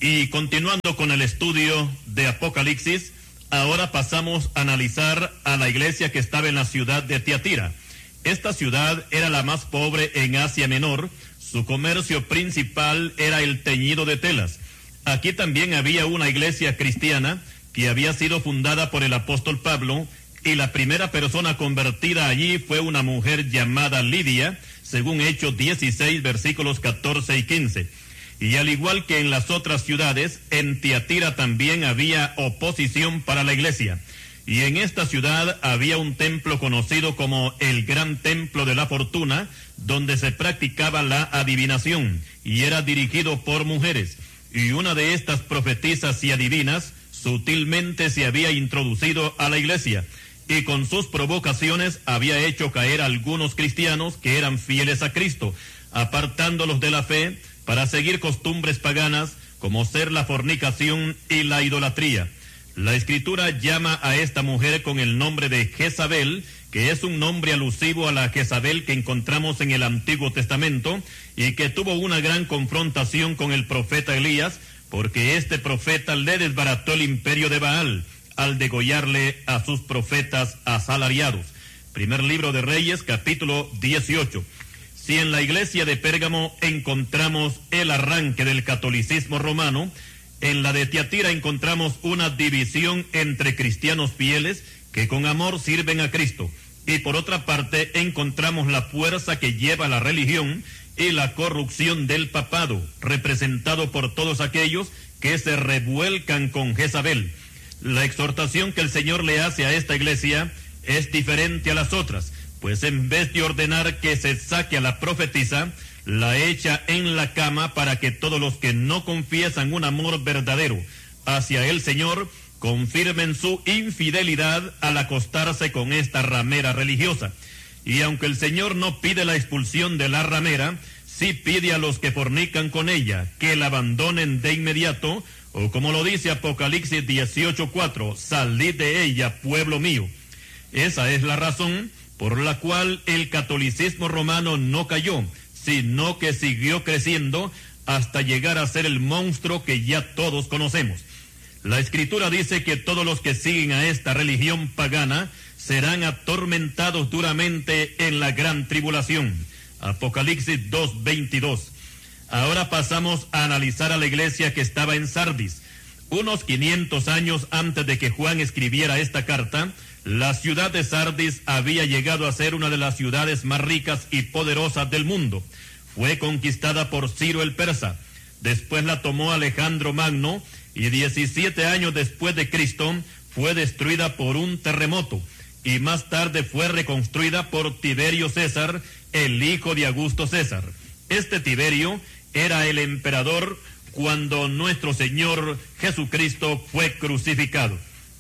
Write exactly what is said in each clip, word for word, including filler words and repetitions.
Y continuando con el estudio de Apocalipsis, ahora pasamos a analizar a la iglesia que estaba en la ciudad de Tiatira. Esta ciudad era la más pobre en Asia Menor. Su comercio principal era el teñido de telas. Aquí también había una iglesia cristiana que había sido fundada por el apóstol Pablo, y la primera persona convertida allí fue una mujer llamada Lidia, según Hechos dieciséis, versículos catorce y quince. Y al igual que en las otras ciudades, en Tiatira también había oposición para la iglesia. Y en esta ciudad había un templo conocido como el Gran Templo de la Fortuna, donde se practicaba la adivinación, y era dirigido por mujeres. Y una de estas profetisas y adivinas sutilmente se había introducido a la iglesia, y con sus provocaciones había hecho caer a algunos cristianos que eran fieles a Cristo, apartándolos de la fe para seguir costumbres paganas como ser la fornicación y la idolatría. La Escritura llama a esta mujer con el nombre de Jezabel, que es un nombre alusivo a la Jezabel que encontramos en el Antiguo Testamento y que tuvo una gran confrontación con el profeta Elías, porque este profeta le desbarató el imperio de Baal al degollarle a sus profetas asalariados. Primer libro de Reyes, capítulo dieciocho. Si en la iglesia de Pérgamo encontramos el arranque del catolicismo romano, en la de Tiatira encontramos una división entre cristianos fieles que con amor sirven a Cristo, y por otra parte encontramos la fuerza que lleva la religión y la corrupción del papado, representado por todos aquellos que se revuelcan con Jezabel. La exhortación que el Señor le hace a esta iglesia es diferente a las otras, pues en vez de ordenar que se saque a la profetisa, la echa en la cama para que todos los que no confiesan un amor verdadero hacia el Señor confirmen su infidelidad al acostarse con esta ramera religiosa. Y aunque el Señor no pide la expulsión de la ramera, sí pide a los que fornican con ella que la abandonen de inmediato, o como lo dice Apocalipsis dieciocho cuatro, salid de ella, pueblo mío. Esa es la razón por la cual el catolicismo romano no cayó, sino que siguió creciendo hasta llegar a ser el monstruo que ya todos conocemos. La Escritura dice que todos los que siguen a esta religión pagana serán atormentados duramente en la gran tribulación. Apocalipsis dos veintidós. Ahora pasamos a analizar a la iglesia que estaba en Sardis. Unos quinientos años antes de que Juan escribiera esta carta, la ciudad de Sardis había llegado a ser una de las ciudades más ricas y poderosas del mundo. Fue conquistada por Ciro el Persa. Después la tomó Alejandro Magno, y diecisiete años después de Cristo fue destruida por un terremoto, y más tarde fue reconstruida por Tiberio César, el hijo de Augusto César. Este Tiberio era el emperador cuando nuestro Señor Jesucristo fue crucificado.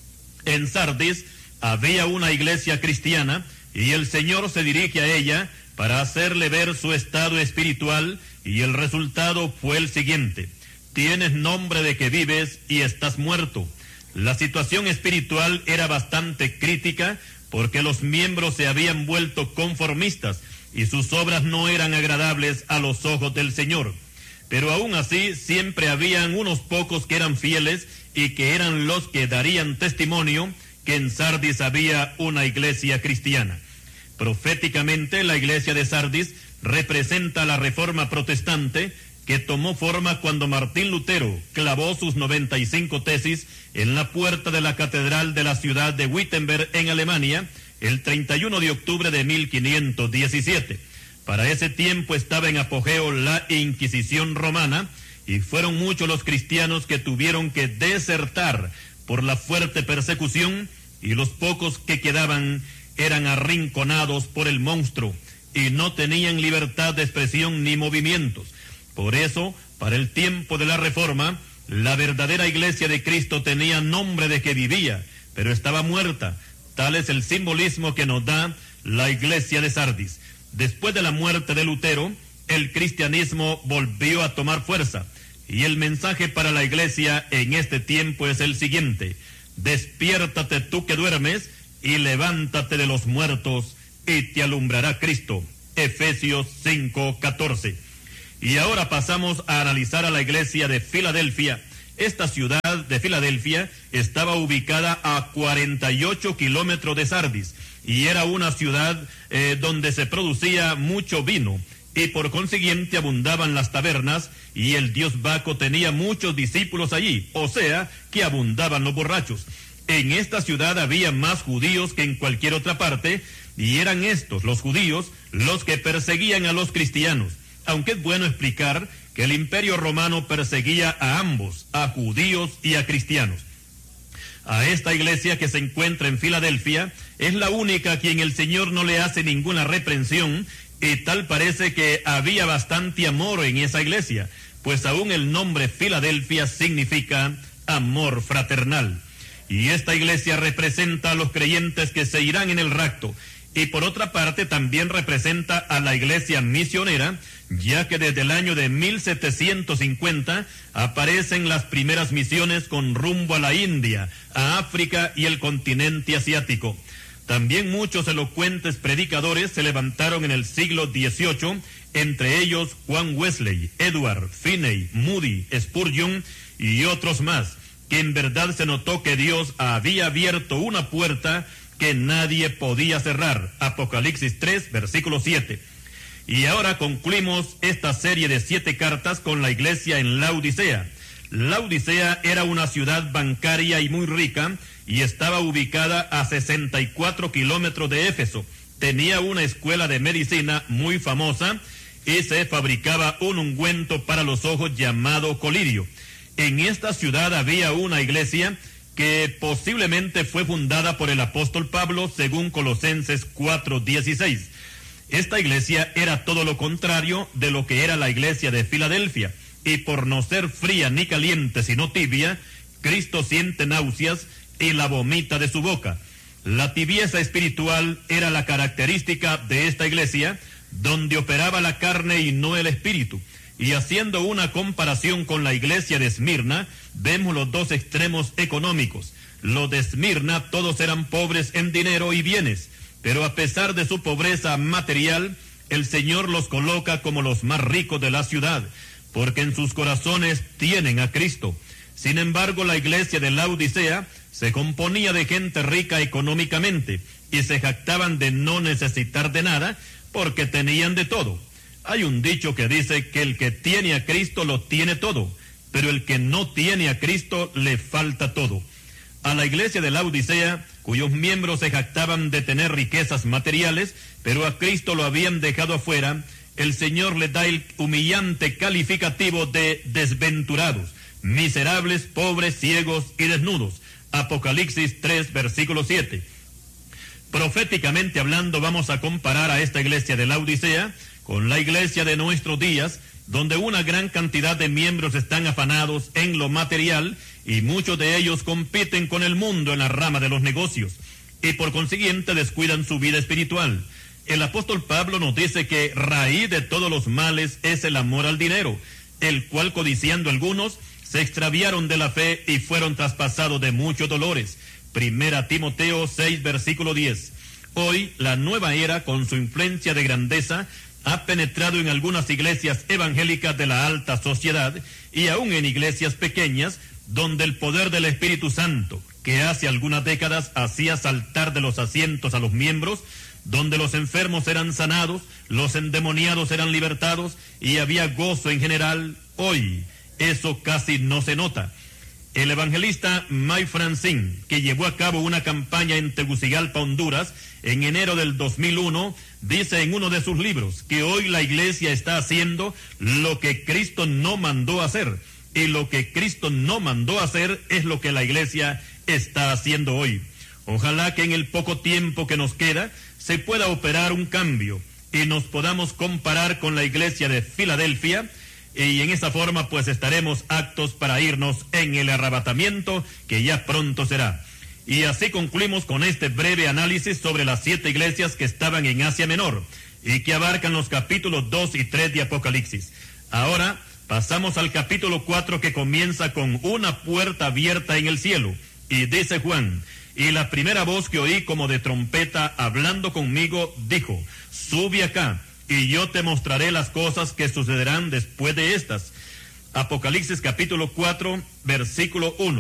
En Sardis había una iglesia cristiana, y el Señor se dirige a ella para hacerle ver su estado espiritual, y el resultado fue el siguiente: tienes nombre de que vives y estás muerto. La situación espiritual era bastante crítica porque los miembros se habían vuelto conformistas y sus obras no eran agradables a los ojos del Señor. Pero aún así siempre habían unos pocos que eran fieles y que eran los que darían testimonio que en Sardis había una iglesia cristiana. Proféticamente, la iglesia de Sardis representa la reforma protestante que tomó forma cuando Martín Lutero clavó sus noventa y cinco tesis en la puerta de la catedral de la ciudad de Wittenberg en Alemania el treinta y uno de octubre de mil quinientos diecisiete. Para ese tiempo estaba en apogeo la Inquisición romana y fueron muchos los cristianos que tuvieron que desertar por la fuerte persecución, y los pocos que quedaban eran arrinconados por el monstruo y no tenían libertad de expresión ni movimientos. Por eso, para el tiempo de la Reforma, la verdadera iglesia de Cristo tenía nombre de que vivía, pero estaba muerta. Tal es el simbolismo que nos da la iglesia de Sardis. Después de la muerte de Lutero, el cristianismo volvió a tomar fuerza, y el mensaje para la iglesia en este tiempo es el siguiente: despiértate tú que duermes, y levántate de los muertos, y te alumbrará Cristo. Efesios cinco catorce. Y ahora pasamos a analizar a la iglesia de Filadelfia, Esta ciudad de Filadelfia estaba ubicada a cuarenta y ocho kilómetros de Sardis y era una ciudad eh, donde se producía mucho vino y por consiguiente abundaban las tabernas y el dios Baco tenía muchos discípulos allí, o sea, que abundaban los borrachos. En esta ciudad había más judíos que en cualquier otra parte y eran estos, los judíos, los que perseguían a los cristianos, aunque es bueno explicar que el Imperio Romano perseguía a ambos, a judíos y a cristianos. A esta iglesia que se encuentra en Filadelfia es la única a quien el Señor no le hace ninguna reprensión y tal parece que había bastante amor en esa iglesia, pues aún el nombre Filadelfia significa amor fraternal. Y esta iglesia representa a los creyentes que se irán en el rapto. Y por otra parte también representa a la iglesia misionera, ya que desde el año de mil setecientos cincuenta aparecen las primeras misiones con rumbo a la India, a África y el continente asiático. También muchos elocuentes predicadores se levantaron en el siglo dieciocho, entre ellos Juan Wesley, Edward, Finney, Moody, Spurgeon y otros más, que en verdad se notó que Dios había abierto una puerta que nadie podía cerrar. Apocalipsis tres, versículo siete. Y ahora concluimos esta serie de siete cartas con la iglesia en Laodicea. Laodicea era una ciudad bancaria y muy rica y estaba ubicada a sesenta y cuatro kilómetros de Éfeso. Tenía una escuela de medicina muy famosa y se fabricaba un ungüento para los ojos llamado colirio. En esta ciudad había una iglesia que posiblemente fue fundada por el apóstol Pablo según Colosenses cuatro dieciséis. Esta iglesia era todo lo contrario de lo que era la iglesia de Filadelfia, y por no ser fría ni caliente sino tibia, Cristo siente náuseas y la vomita de su boca. La tibieza espiritual era la característica de esta iglesia, donde operaba la carne y no el espíritu. Y haciendo una comparación con la iglesia de Esmirna, vemos los dos extremos económicos. Los de Esmirna todos eran pobres en dinero y bienes, pero a pesar de su pobreza material, el Señor los coloca como los más ricos de la ciudad, porque en sus corazones tienen a Cristo. Sin embargo, la iglesia de Laodicea se componía de gente rica económicamente y se jactaban de no necesitar de nada porque tenían de todo. Hay un dicho que dice que el que tiene a Cristo lo tiene todo, pero el que no tiene a Cristo le falta todo. A la iglesia de Laodicea, cuyos miembros se jactaban de tener riquezas materiales, pero a Cristo lo habían dejado afuera, el Señor le da el humillante calificativo de desventurados, miserables, pobres, ciegos y desnudos. Apocalipsis tres, versículo siete. Proféticamente hablando, vamos a comparar a esta iglesia de Laodicea con la iglesia de nuestros días, donde una gran cantidad de miembros están afanados en lo material y muchos de ellos compiten con el mundo en la rama de los negocios y por consiguiente descuidan su vida espiritual. El apóstol Pablo nos dice que raíz de todos los males es el amor al dinero, el cual codiciando algunos se extraviaron de la fe y fueron traspasados de muchos dolores. Primera Timoteo seis, versículo diez. Hoy la nueva era, con su influencia de grandeza, ha penetrado en algunas iglesias evangélicas de la alta sociedad y aún en iglesias pequeñas, donde el poder del Espíritu Santo, que hace algunas décadas hacía saltar de los asientos a los miembros, donde los enfermos eran sanados, los endemoniados eran libertados y había gozo en general, hoy eso casi no se nota. El evangelista Mike Francine, que llevó a cabo una campaña en Tegucigalpa, Honduras, en enero del dos mil uno, dice en uno de sus libros que hoy la iglesia está haciendo lo que Cristo no mandó hacer, y lo que Cristo no mandó hacer es lo que la iglesia está haciendo hoy. Ojalá que en el poco tiempo que nos queda se pueda operar un cambio y nos podamos comparar con la iglesia de Filadelfia, y en esa forma pues estaremos aptos para irnos en el arrebatamiento que ya pronto será. Y así concluimos con este breve análisis sobre las siete iglesias que estaban en Asia Menor y que abarcan los capítulos dos y tres de Apocalipsis. Ahora pasamos al capítulo cuatro, que comienza con una puerta abierta en el cielo. Y dice Juan: y la primera voz que oí como de trompeta hablando conmigo dijo: sube acá, y yo te mostraré las cosas que sucederán después de estas. Apocalipsis capítulo cuatro, versículo uno.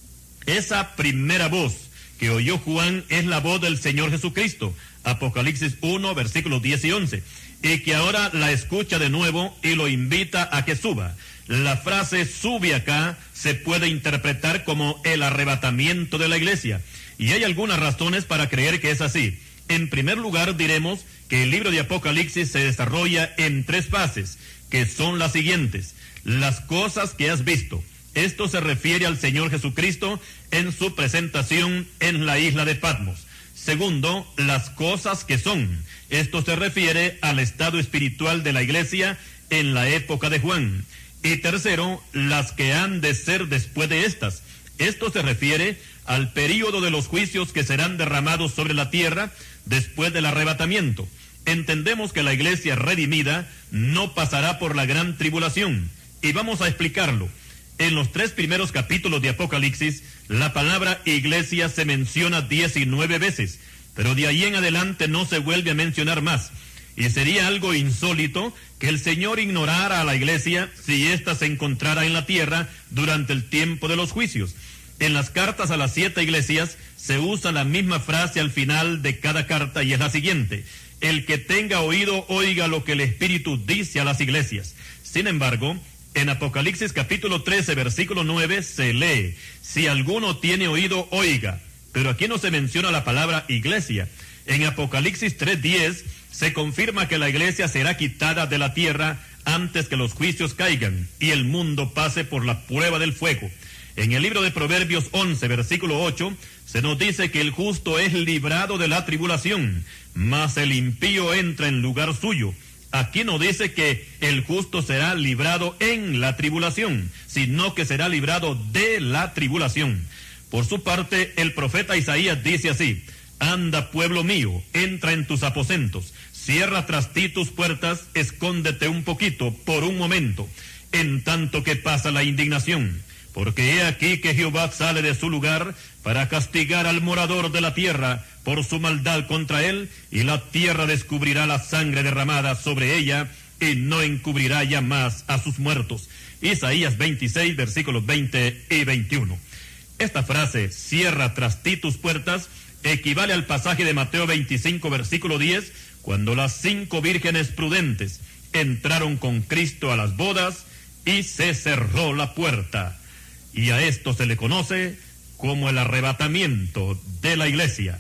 Esa primera voz que oyó Juan es la voz del Señor Jesucristo. Apocalipsis uno, versículos diez y once. Y que ahora la escucha de nuevo y lo invita a que suba. La frase sube acá se puede interpretar como el arrebatamiento de la iglesia. Y hay algunas razones para creer que es así. En primer lugar, diremos que el libro de Apocalipsis se desarrolla en tres fases, que son las siguientes. Las cosas que has visto. Esto se refiere al Señor Jesucristo en su presentación en la isla de Patmos. Segundo, las cosas que son. Esto se refiere al estado espiritual de la iglesia en la época de Juan. Y tercero, las que han de ser después de estas. Esto se refiere al período de los juicios que serán derramados sobre la tierra después del arrebatamiento. Entendemos que la iglesia redimida no pasará por la gran tribulación. Y vamos a explicarlo. En los tres primeros capítulos de Apocalipsis, la palabra iglesia se menciona diecinueve veces, pero de ahí en adelante no se vuelve a mencionar más. Y sería algo insólito que el Señor ignorara a la iglesia si ésta se encontrara en la tierra durante el tiempo de los juicios. En las cartas a las siete iglesias se usa la misma frase al final de cada carta y es la siguiente: el que tenga oído oiga lo que el Espíritu dice a las iglesias. Sin embargo, en Apocalipsis capítulo trece, versículo nueve, se lee: si alguno tiene oído, oiga. Pero aquí no se menciona la palabra iglesia. En Apocalipsis tres diez se confirma que la iglesia será quitada de la tierra antes que los juicios caigan y el mundo pase por la prueba del fuego. En el libro de Proverbios once, versículo ocho, se nos dice que el justo es librado de la tribulación, mas el impío entra en lugar suyo. Aquí no dice que el justo será librado en la tribulación, sino que será librado de la tribulación. Por su parte, el profeta Isaías dice así: anda, pueblo mío, entra en tus aposentos, cierra tras ti tus puertas, escóndete un poquito, por un momento, en tanto que pasa la indignación. Porque he aquí que Jehová sale de su lugar para castigar al morador de la tierra por su maldad contra él, y la tierra descubrirá la sangre derramada sobre ella, y no encubrirá ya más a sus muertos. Isaías veintiséis, versículos veinte y veintiuno. Esta frase, cierra tras ti tus puertas, equivale al pasaje de Mateo veinticinco, versículo diez, cuando las cinco vírgenes prudentes entraron con Cristo a las bodas y se cerró la puerta. Y a esto se le conoce como el arrebatamiento de la iglesia.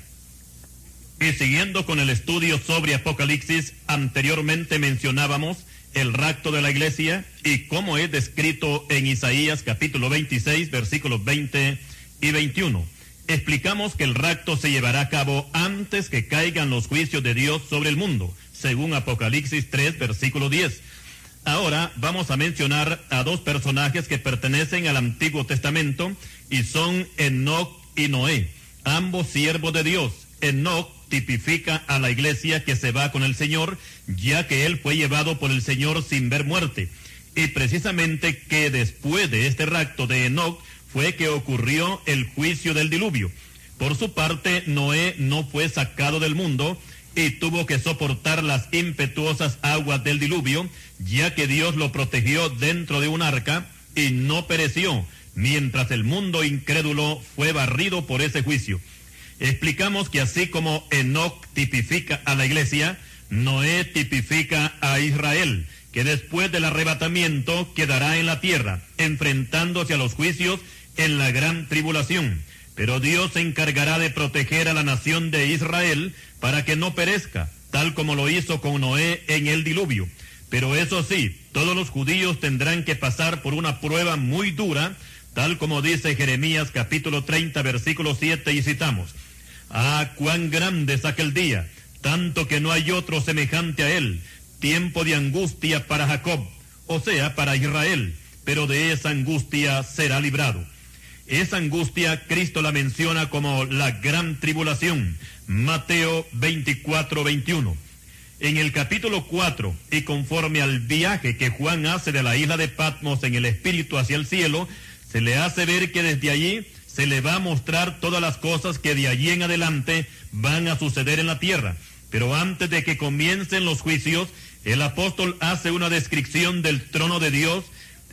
Y siguiendo con el estudio sobre Apocalipsis, anteriormente mencionábamos el rapto de la iglesia y cómo es descrito en Isaías capítulo veintiséis, versículos veinte y veintiuno. Explicamos que el rapto se llevará a cabo antes que caigan los juicios de Dios sobre el mundo, según Apocalipsis tres, versículo diez. Ahora vamos a mencionar a dos personajes que pertenecen al Antiguo Testamento y son Enoc y Noé, ambos siervos de Dios. Enoc tipifica a la iglesia que se va con el Señor, ya que él fue llevado por el Señor sin ver muerte. Y precisamente que después de este rapto de Enoc fue que ocurrió el juicio del diluvio. Por su parte, Noé no fue sacado del mundo y tuvo que soportar las impetuosas aguas del diluvio, ya que Dios lo protegió dentro de un arca y no pereció, mientras el mundo incrédulo fue barrido por ese juicio. Explicamos que así como Enoc tipifica a la iglesia, Noé tipifica a Israel, que después del arrebatamiento quedará en la tierra, enfrentándose a los juicios en la gran tribulación. Pero Dios se encargará de proteger a la nación de Israel para que no perezca, tal como lo hizo con Noé en el diluvio. Pero eso sí, todos los judíos tendrán que pasar por una prueba muy dura, tal como dice Jeremías capítulo treinta, versículo siete, y citamos: ah, cuán grande es aquel día, tanto que no hay otro semejante a él, tiempo de angustia para Jacob, o sea, para Israel, pero de esa angustia será librado. Esa angustia Cristo la menciona como la gran tribulación, Mateo veinticuatro, veintiuno. En el capítulo cuatro, y conforme al viaje que Juan hace de la isla de Patmos en el espíritu hacia el cielo, se le hace ver que desde allí se le va a mostrar todas las cosas que de allí en adelante van a suceder en la tierra. Pero antes de que comiencen los juicios, el apóstol hace una descripción del trono de Dios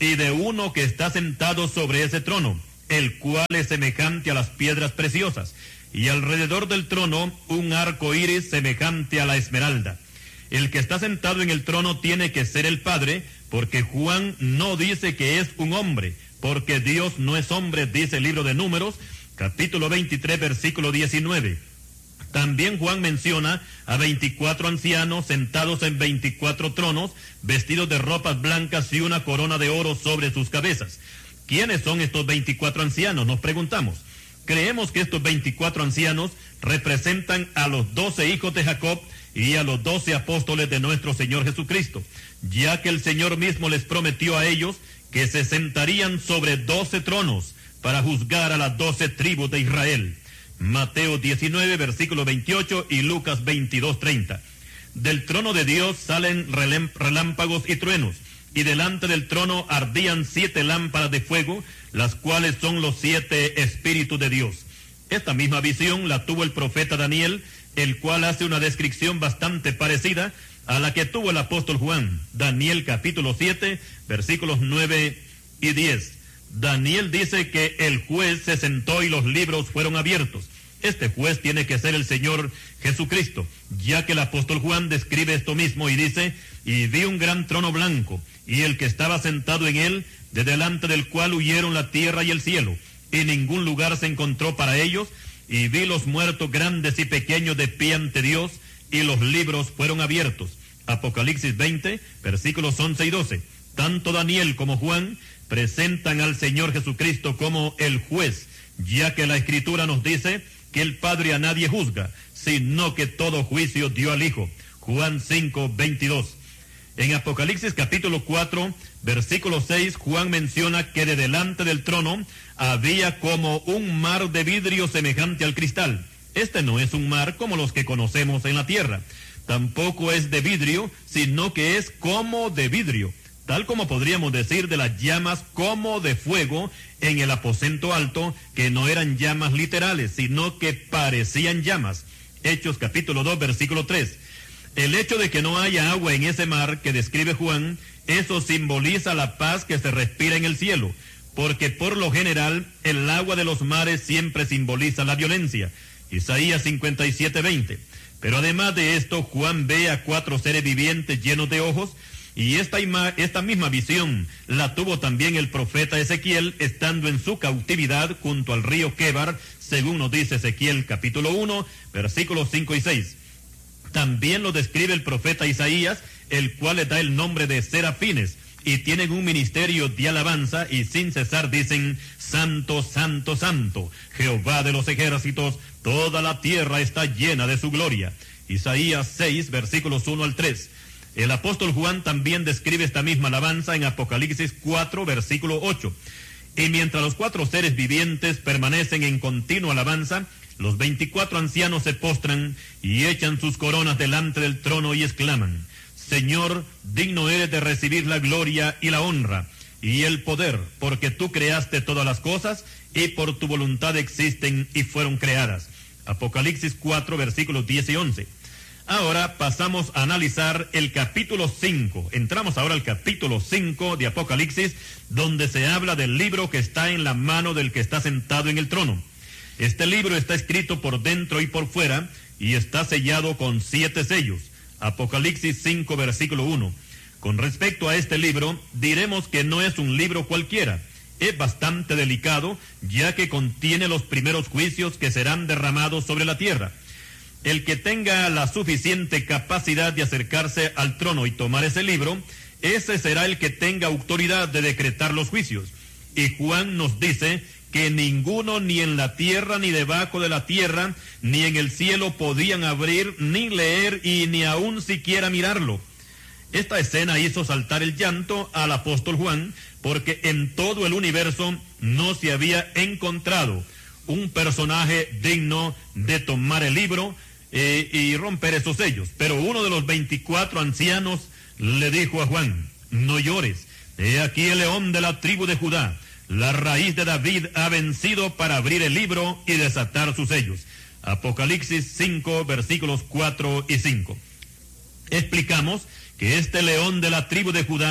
y de uno que está sentado sobre ese trono, el cual es semejante a las piedras preciosas, y alrededor del trono un arco iris semejante a la esmeralda. El que está sentado en el trono tiene que ser el Padre, porque Juan no dice que es un hombre, porque Dios no es hombre, dice el libro de Números, capítulo veintitrés, versículo diecinueve. También Juan menciona a veinticuatro ancianos sentados en veinticuatro tronos, vestidos de ropas blancas y una corona de oro sobre sus cabezas. ¿Quiénes son estos veinticuatro ancianos? Nos preguntamos. Creemos que estos veinticuatro ancianos representan a los doce hijos de Jacob y a los doce apóstoles de nuestro Señor Jesucristo, ya que el Señor mismo les prometió a ellos que se sentarían sobre doce tronos para juzgar a las doce tribus de Israel. Mateo diecinueve, versículo veintiocho y Lucas veintidós, treinta. Del trono de Dios salen relámpagos y truenos, y delante del trono ardían siete lámparas de fuego, las cuales son los siete espíritus de Dios. Esta misma visión la tuvo el profeta Daniel, el cual hace una descripción bastante parecida a la que tuvo el apóstol Juan. Daniel capítulo siete, versículos nueve y diez. Daniel dice que el juez se sentó y los libros fueron abiertos. Este juez tiene que ser el Señor Jesucristo, ya que el apóstol Juan describe esto mismo y dice, y vi un gran trono blanco, y el que estaba sentado en él, de delante del cual huyeron la tierra y el cielo, y ningún lugar se encontró para ellos, y vi los muertos grandes y pequeños de pie ante Dios, y los libros fueron abiertos. Apocalipsis veinte, versículos once y doce. Tanto Daniel como Juan presentan al Señor Jesucristo como el juez, ya que la Escritura nos dice que el Padre a nadie juzga, sino que todo juicio dio al Hijo. Juan cinco, veintidós. En Apocalipsis capítulo cuatro, versículo seis, Juan menciona que de delante del trono había como un mar de vidrio semejante al cristal. Este no es un mar como los que conocemos en la tierra. Tampoco es de vidrio, sino que es como de vidrio, tal como podríamos decir de las llamas como de fuego en el aposento alto, que no eran llamas literales, sino que parecían llamas. Hechos capítulo dos, versículo tres. El hecho de que no haya agua en ese mar que describe Juan, eso simboliza la paz que se respira en el cielo, porque por lo general el agua de los mares siempre simboliza la violencia. Isaías cincuenta y siete, veinte. Pero además de esto, Juan ve a cuatro seres vivientes llenos de ojos, y esta, ima- esta misma visión la tuvo también el profeta Ezequiel estando en su cautividad junto al río Quebar, según nos dice Ezequiel capítulo uno, versículos cinco y seis. También lo describe el profeta Isaías, el cual le da el nombre de serafines, y tienen un ministerio de alabanza, y sin cesar dicen, Santo, Santo, Santo, Jehová de los ejércitos, toda la tierra está llena de su gloria. Isaías seis, versículos uno al tres. El apóstol Juan también describe esta misma alabanza en Apocalipsis cuatro, versículo ocho. Y mientras los cuatro seres vivientes permanecen en continua alabanza, los veinticuatro ancianos se postran y echan sus coronas delante del trono y exclaman, Señor, digno eres de recibir la gloria y la honra y el poder, porque tú creaste todas las cosas y por tu voluntad existen y fueron creadas. Apocalipsis cuatro, versículos diez y once. Ahora pasamos a analizar el capítulo cinco. Entramos ahora al capítulo cinco de Apocalipsis, donde se habla del libro que está en la mano del que está sentado en el trono. Este libro está escrito por dentro y por fuera y está sellado con siete sellos. Apocalipsis cinco, versículo uno. Con respecto a este libro, diremos que no es un libro cualquiera. Es bastante delicado, ya que contiene los primeros juicios que serán derramados sobre la tierra. El que tenga la suficiente capacidad de acercarse al trono y tomar ese libro, ese será el que tenga autoridad de decretar los juicios. Y Juan nos dice que ninguno ni en la tierra, ni debajo de la tierra, ni en el cielo podían abrir, ni leer, y ni aun siquiera mirarlo. Esta escena hizo saltar el llanto al apóstol Juan, porque en todo el universo no se había encontrado un personaje digno de tomar el libro eh, y romper esos sellos. Pero uno de los veinticuatro ancianos le dijo a Juan, no llores, he aquí el león de la tribu de Judá, la raíz de David ha vencido para abrir el libro y desatar sus sellos. Apocalipsis cinco, versículos cuatro y cinco. Explicamos que este león de la tribu de Judá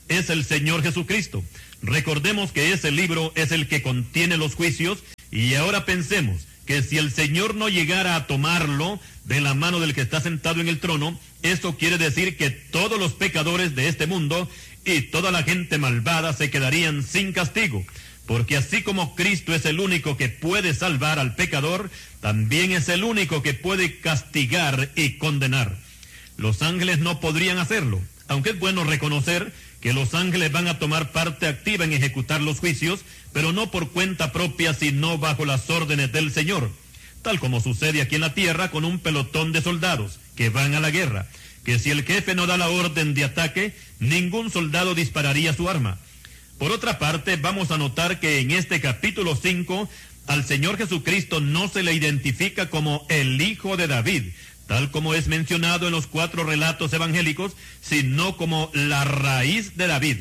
es el Señor Jesucristo. Recordemos que ese libro es el que contiene los juicios, y ahora pensemos que si el Señor no llegara a tomarlo de la mano del que está sentado en el trono, esto quiere decir que todos los pecadores de este mundo y toda la gente malvada se quedarían sin castigo, porque así como Cristo es el único que puede salvar al pecador, también es el único que puede castigar y condenar. Los ángeles no podrían hacerlo, aunque es bueno reconocer que los ángeles van a tomar parte activa en ejecutar los juicios, pero no por cuenta propia, sino bajo las órdenes del Señor, tal como sucede aquí en la tierra con un pelotón de soldados que van a la guerra, que si el jefe no da la orden de ataque, ningún soldado dispararía su arma. Por otra parte, vamos a notar que en este capítulo cinco, al Señor Jesucristo no se le identifica como el Hijo de David, tal como es mencionado en los cuatro relatos evangélicos, sino como la raíz de David.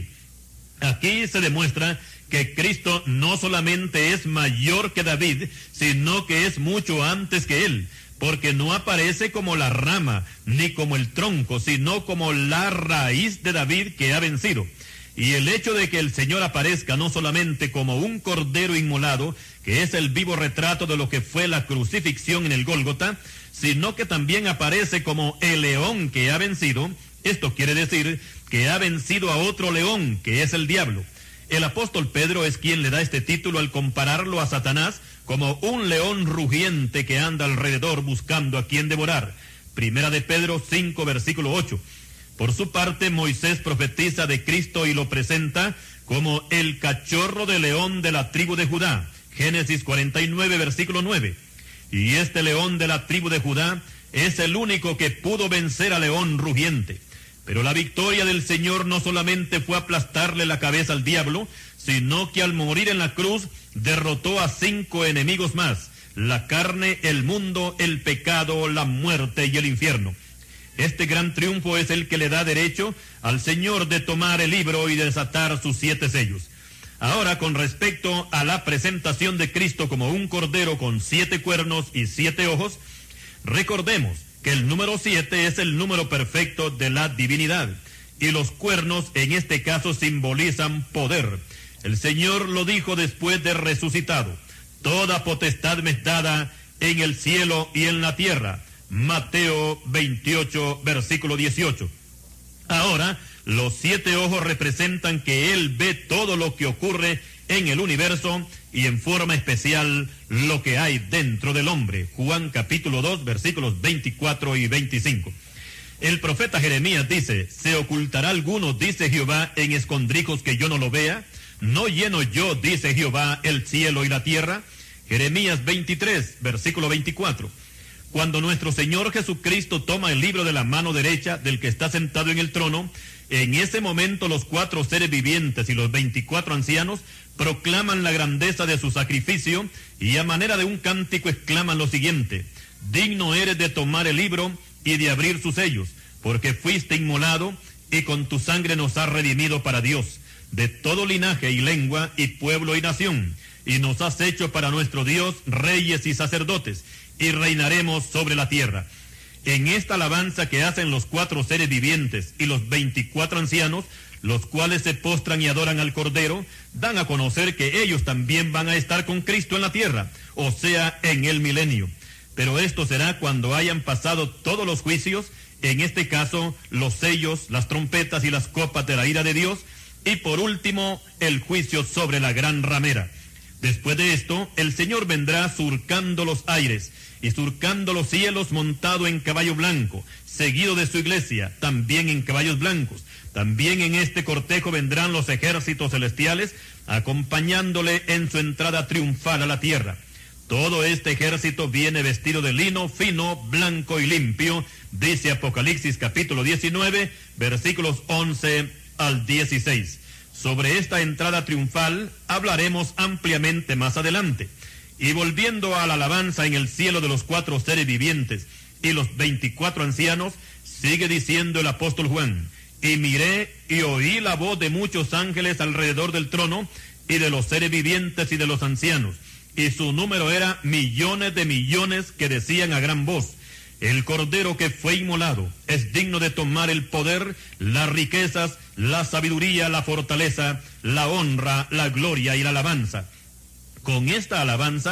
Aquí se demuestra que Cristo no solamente es mayor que David, sino que es mucho antes que él, porque no aparece como la rama, ni como el tronco, sino como la raíz de David que ha vencido. Y el hecho de que el Señor aparezca no solamente como un cordero inmolado, que es el vivo retrato de lo que fue la crucifixión en el Gólgota, sino que también aparece como el león que ha vencido. Esto quiere decir que ha vencido a otro león, que es el diablo. El apóstol Pedro es quien le da este título al compararlo a Satanás como un león rugiente que anda alrededor buscando a quien devorar. Primera de Pedro cinco, versículo ocho. Por su parte, Moisés profetiza de Cristo y lo presenta como el cachorro de león de la tribu de Judá. Génesis cuarenta y nueve, versículo nueve. Y este león de la tribu de Judá es el único que pudo vencer al león rugiente. Pero la victoria del Señor no solamente fue aplastarle la cabeza al diablo, sino que al morir en la cruz derrotó a cinco enemigos más: la carne, el mundo, el pecado, la muerte y el infierno. Este gran triunfo es el que le da derecho al Señor de tomar el libro y desatar sus siete sellos. Ahora, con respecto a la presentación de Cristo como un cordero con siete cuernos y siete ojos, recordemos que el número siete es el número perfecto de la divinidad, y los cuernos en este caso simbolizan poder. El Señor lo dijo después de resucitado: toda potestad me es dada en el cielo y en la tierra. Mateo veintiocho, versículo dieciocho. Ahora, los siete ojos representan que Él ve todo lo que ocurre en el universo y en forma especial lo que hay dentro del hombre. Juan capítulo dos, versículos veinticuatro y veinticinco. El profeta Jeremías dice: ¿se ocultará alguno, dice Jehová, en escondrijos que yo no lo vea? ¿No lleno yo, dice Jehová, el cielo y la tierra? Jeremías veintitrés, versículo veinticuatro. Cuando nuestro Señor Jesucristo toma el libro de la mano derecha del que está sentado en el trono, en ese momento los cuatro seres vivientes y los veinticuatro ancianos proclaman la grandeza de su sacrificio, y a manera de un cántico exclaman lo siguiente: digno eres de tomar el libro y de abrir sus sellos, porque fuiste inmolado y con tu sangre nos has redimido para Dios, de todo linaje y lengua y pueblo y nación, y nos has hecho para nuestro Dios reyes y sacerdotes, y reinaremos sobre la tierra. En esta alabanza que hacen los cuatro seres vivientes y los veinticuatro ancianos, los cuales se postran y adoran al Cordero, dan a conocer que ellos también van a estar con Cristo en la tierra, o sea, en el milenio. Pero esto será cuando hayan pasado todos los juicios, en este caso los sellos, las trompetas y las copas de la ira de Dios, y por último el juicio sobre la gran ramera. Después de esto, el Señor vendrá surcando los aires y surcando los cielos montado en caballo blanco, seguido de su iglesia, también en caballos blancos. También en este cortejo vendrán los ejércitos celestiales, acompañándole en su entrada triunfal a la tierra. Todo este ejército viene vestido de lino fino, blanco y limpio, dice Apocalipsis capítulo diecinueve, versículos once al dieciséis. Sobre esta entrada triunfal hablaremos ampliamente más adelante. Y volviendo a la alabanza en el cielo de los cuatro seres vivientes y los veinticuatro ancianos, sigue diciendo el apóstol Juan: y miré y oí la voz de muchos ángeles alrededor del trono y de los seres vivientes y de los ancianos, y su número era millones de millones, que decían a gran voz: el Cordero que fue inmolado es digno de tomar el poder, las riquezas, la sabiduría, la fortaleza, la honra, la gloria y la alabanza. Con esta alabanza